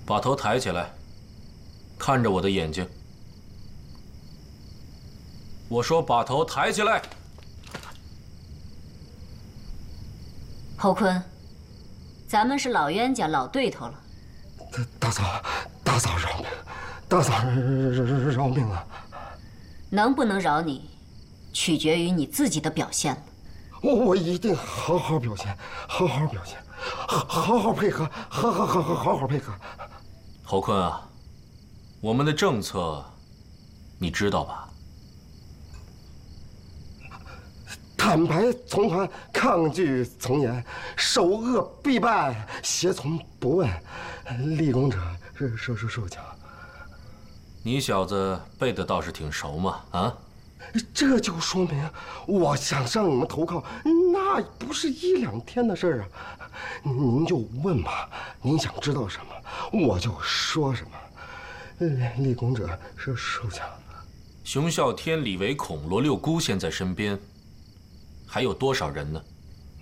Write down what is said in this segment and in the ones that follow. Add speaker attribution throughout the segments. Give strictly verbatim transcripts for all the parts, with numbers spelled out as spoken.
Speaker 1: 把头抬起来，看着我的眼睛。我说把头抬起来。
Speaker 2: 侯坤，咱们是老冤家、老对头了。
Speaker 3: 大嫂，大嫂饶命，大嫂饶饶命啊！
Speaker 2: 能不能饶你，取决于你自己的表现了。
Speaker 3: 我我一定好好表现，好好表现，好好好配合，好好好好好好配合。
Speaker 1: 侯坤啊，我们的政策你知道吧？
Speaker 3: 坦白从宽，抗拒从严，首恶必败，胁从不问，立功者是受受受奖。
Speaker 1: 你小子背的倒是挺熟嘛，啊？
Speaker 3: 这就说明我想上你们投靠，那不是一两天的事儿啊！您就问吧，您想知道什么，我就说什么。立功者是受奖。
Speaker 1: 熊啸天、李维孔、罗六姑现在身边，还有多少人呢？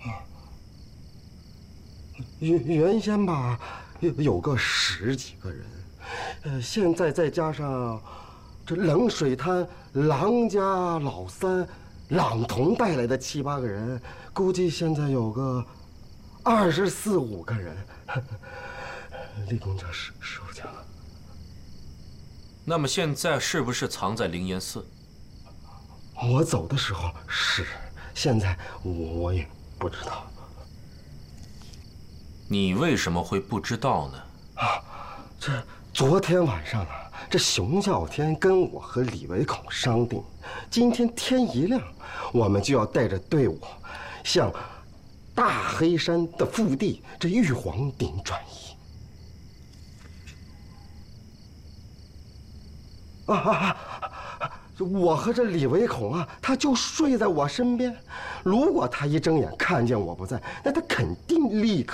Speaker 3: 原原先吧，有有个十几个人，呃，现在再加上这冷水滩、郎家、老三、朗同带来的七八个人，估计现在有个二十四五个人。立功者是受奖。
Speaker 1: 那么现在是不是藏在灵岩寺？
Speaker 3: 我走的时候是，现在我也不知道。
Speaker 1: 你为什么会不知道呢？
Speaker 3: 啊，这昨天晚上啊，这熊啸天跟我和李维孔商定，今天天一亮，我们就要带着队伍向大黑山的腹地这玉皇顶转移。啊啊啊！我和这李维孔啊，他就睡在我身边。如果他一睁眼看见我不在，那他肯定立刻